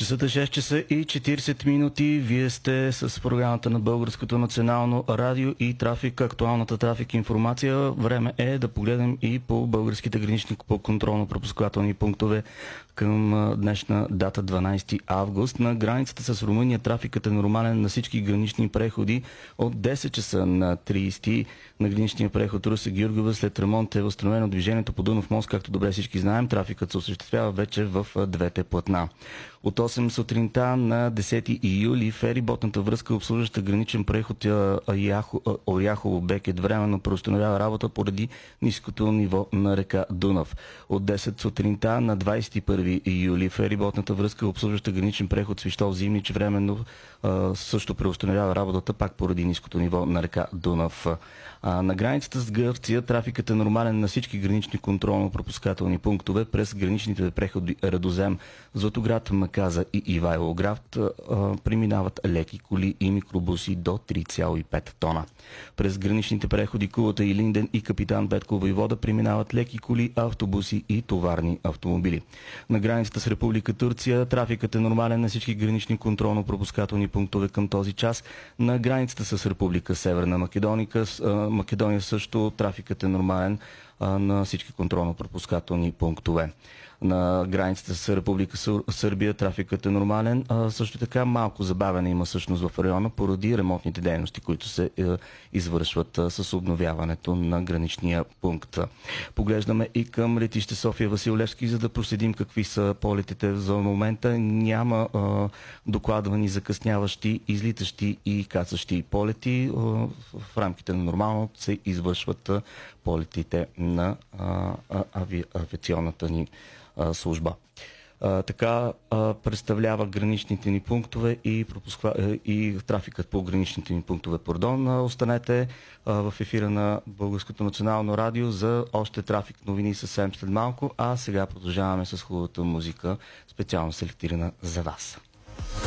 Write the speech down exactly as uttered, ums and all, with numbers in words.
Часът е шест часа и четиридесет минути. Вие сте с програмата на Българското национално радио и трафик, актуалната трафик информация. Време е да погледнем и по българските гранични контролно-пропускателни пунктове към днешна дата дванайсети август. На границата с Румъния трафикът е нормален на всички гранични преходи от десет часа на трийсети. На граничния преход Русе-Гюргева след ремонт е възстановено движението по Дунав мост, както добре всички знаем. Трафикът се осъществява вече в двете платна. От осем сутринта на десети юли фериботната връзка, обслужваща граничен преход Оряхово-Бекет, временно преустановява работа поради ниското ниво на река Дунав. От десет сутринта на двайсет и първи юли фериботната връзка, обслужваща граничен преход Свищов-Зимнич, временно а, също преустановява работата пак поради ниското ниво на река Дунав. А, на границата с Гърция трафикът е нормален на всички гранични контролно-пропускателни пунктове през граничните преходи Радозем, Златоград, Маказа и Ивайловград а, преминават леки коли и микробуси до три цяло и пет тона. През граничните преходи Кулата и Линден и Капитан Петко Войвода преминават леки коли, автобуси и товарни автомобили. На границата с Република Турция трафикът е нормален на всички гранични контролно-пропускателни пунктове към този час. На границата с Република Северна Македония, Македония също трафикът е нормален а, на всички контролно-пропускателни пунктове. На границата с Република Сърбия трафикът е нормален. А, също така малко забавяне има всъщност в района поради ремонтните дейности, които се е, извършват а, с обновяването на граничния пункт. Поглеждаме и към летище София Васил Левски, за да проследим какви са полетите за момента. Няма а, докладвани закъсняващи, излитащи и кацащи полети. А, в рамките на нормално се извършват а, полетите на а, а, ави, авиационната ни служба. А, така а, представлява граничните ни пунктове и, пропусква, и трафикът по граничните ни пунктове. Пардон, останете а, в ефира на Българското национално радио за още трафик новини съвсем след малко, а сега продължаваме с хубавата музика, специално селектирана за вас.